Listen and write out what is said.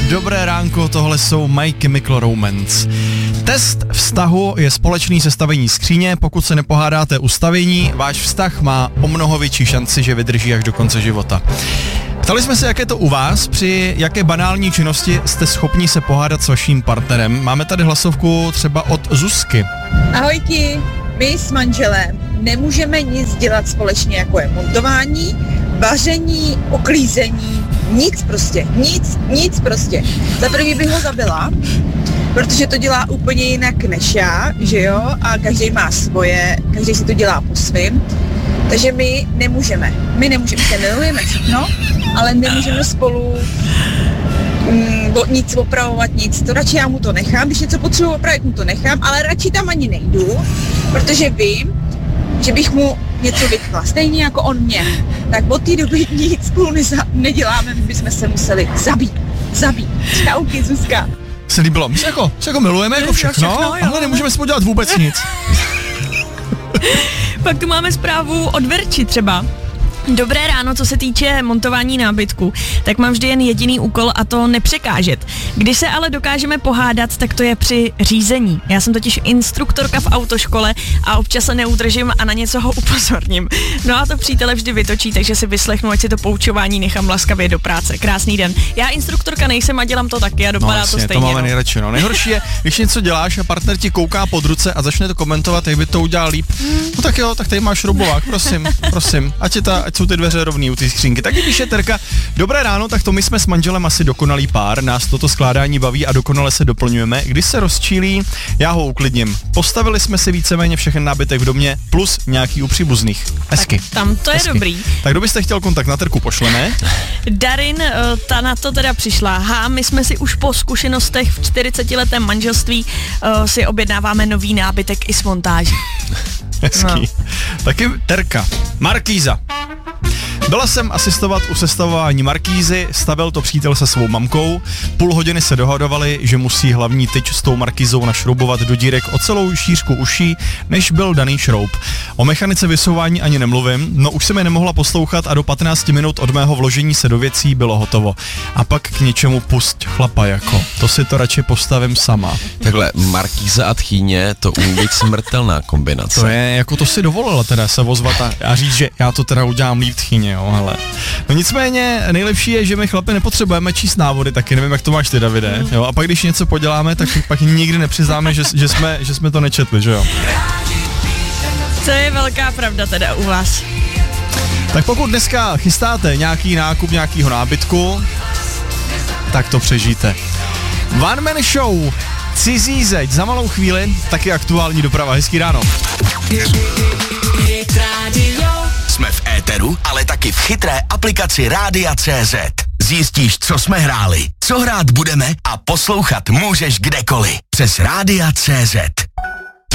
dobré ránko, tohle jsou My Chemical Romance. Test vztahu je společný sestavení skříně, pokud se nepohádáte u stavění, váš vztah má o mnoho větší šanci, že vydrží až do konce života. Ptali jsme se, jak je to u vás, při jaké banální činnosti jste schopni se pohádat s vaším partnerem. Máme tady hlasovku třeba od Zuzky. Ahojky, my s manželem nemůžeme nic dělat společně, jako je montování, vaření, uklízení, nic prostě. Za první bych ho zabila, protože to dělá úplně jinak než já, že jo, a každý má svoje, každý si to dělá po svým, takže my nemůžeme, se milujeme všechno, ale nemůžeme spolu nic opravovat, nic, to radši já mu to nechám, když něco potřebuji opravit, mu to nechám, ale radši tam ani nejdu, protože vím, že bych mu něco vytkla, stejně jako on mě. Tak od té doby nic spolu neděláme, my bychom se museli zabít. Čauky, Zuzka. Se líbilo, my se jako milujeme jako všechno, ale nemůžeme spolu dělat vůbec nic. Pak tu máme zprávu od Verči třeba. Dobré ráno, co se týče montování nábytku, tak mám vždy jen jediný úkol a to nepřekážet. Když se ale dokážeme pohádat, tak to je při řízení. Já jsem totiž instruktorka v autoškole a občas se neudržím a na něco ho upozorním. No a to přítele vždy vytočí, takže si vyslechnu, ať si to poučování nechám laskavě do práce. Krásný den. Já instruktorka nejsem a dělám to taky a dopadá to stejně. To máme nejradši, no. Nejhorší je, když něco děláš a partner ti kouká pod ruce a začne to komentovat, jak by to udělal líp. No tak jo, tak tady máš šroubovák, prosím. Ať jsou ty dveře rovný u té skřínky. Taky píše Terka, dobré ráno, tak to my jsme s manželem asi dokonalý pár, nás toto skládání baví a dokonale se doplňujeme. Když se rozčílí, já ho uklidním. Postavili jsme si víceméně všechen nábytek v domě, plus nějaký u příbuzných. Hezky. Tak tam to je hezky. Dobrý. Tak kdo byste chtěl kontakt na Terku, pošleme. Darin, ta na to teda přišla. My jsme si už po zkušenostech v 40letém manželství si objednáváme nový nábytek i s montáží. Hezký. No. Taky Terka. Markýza. Byla jsem asistovat u sestavování markýzy, stavil to přítel se svou mamkou, půl hodiny se dohadovali, že musí hlavní tyč s tou markýzou našroubovat do dírek o celou šířku uší, než byl daný šroub. O mechanice vysouvání ani nemluvím, no už jsem je nemohla poslouchat a do 15 minut od mého vložení se do věcí bylo hotovo. A pak k něčemu pusť chlapa jako, to si to radši postavím sama. Takhle, markýza a tchýně, to umí být smrtelná kombinace. To je, jako to si dovolila teda se ozvat a říct, že já to teda udělám líp tchýně, jo, hele. No nicméně nejlepší je, že my chlapi nepotřebujeme číst návody, taky nevím, jak to máš ty, Davide, jo, a pak když něco poděláme, tak pak nikdy nepřiznáme, že jsme to nečetli, že jo. To je velká pravda teda u vás. Tak pokud dneska chystáte nějaký nákup nějakýho nábytku, tak to přežijte. One Man Show, Cizí zeď, za malou chvíli, taky aktuální doprava. Hezký ráno. Jsme v éteru, ale taky v chytré aplikaci Rádia.cz. Zjistíš, co jsme hráli, co hrát budeme a poslouchat můžeš kdekoliv. Přes Rádia.cz.